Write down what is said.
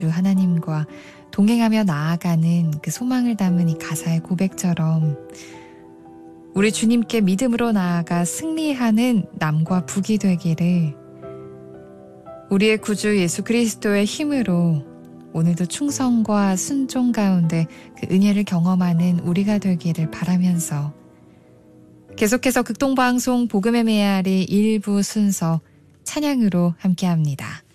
주 하나님과 동행하며 나아가는 그 소망을 담은 이 가사의 고백처럼 우리 주님께 믿음으로 나아가 승리하는 남과 북이 되기를 우리의 구주 예수 그리스도의 힘으로 오늘도 충성과 순종 가운데 그 은혜를 경험하는 우리가 되기를 바라면서 계속해서 극동방송 복음의 메아리 1부 순서 찬양으로 함께합니다.